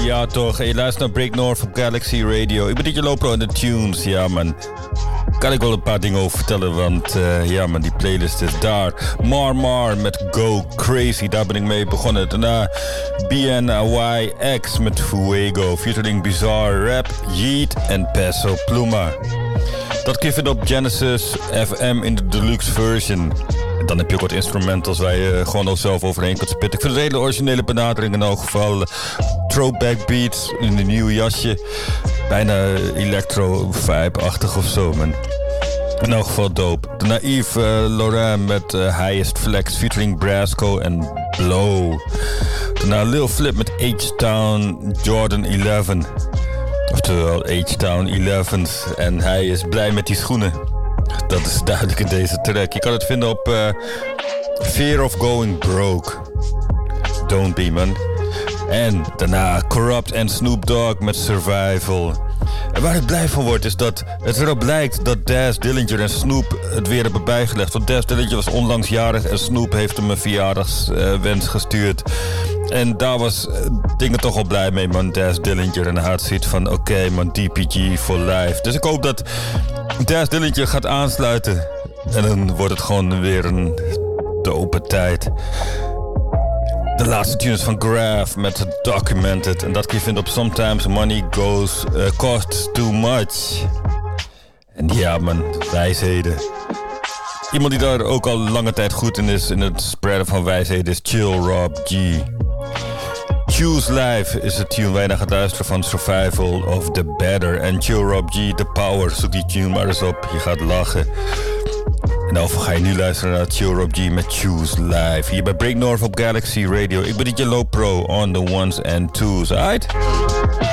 Ja toch, en je luistert naar Break North op Galaxy Radio. Ik ben DJ Lopro in de tunes, ja man. Kan ik wel een paar dingen over vertellen, want ja man, die playlist is daar. Mar met Go Crazy, daar ben ik mee begonnen. Daarna BNYX met Fuego, featuring Bizarre Rap, Yeet en Peso Pluma. Dat kun je vinden op Genesis FM in de deluxe version. En dan heb je ook wat instrumentals waar je gewoon al zelf overheen kunt spitten. Ik vind het een hele originele benadering in elk geval. Throwback beats in een nieuw jasje. Bijna electro-vibe-achtig of zo, man. In elk geval dope. Daarna Yves Laurent met Highest Flex featuring Brasco en Blow. Daarna Lil Flip met H-Town Jordan 11. Oftewel H-Town 11. En hij is blij met die schoenen. Dat is duidelijk in deze track. Je kan het vinden op Fear of Going Broke. Don't be, man. En daarna Corrupt en Snoop Dogg met Survival. En waar ik blij van word is dat het erop lijkt dat Daz Dillinger en Snoop het weer hebben bijgelegd. Want Daz Dillinger was onlangs jarig en Snoop heeft hem een verjaardagswens gestuurd. En daar was dingen toch al blij mee, man, Daz Dillinger. En hij had zoiets van, oké, man, DPG for life. Dus ik hoop dat Daz Dillinger gaat aansluiten. En dan wordt het gewoon weer een dope tijd. De laatste tunes van Graph met Documented. En dat kun je vinden op Sometimes Money Costs Too Much. En ja man, wijsheden. Iemand die daar ook al lange tijd goed in is in het spreiden van wijsheden is Chill Rob G. Choose Life is de tune waar je naar gaat luisteren van Survival of the Better. En Chill Rob G, The Power. Zoek die tune maar eens op, je gaat lachen. En dan ga je nu luisteren naar Chill Rob G met Choose Life. Hier bij Break North op Galaxy Radio. Ik ben DJ Lopro on the ones and twos, alright?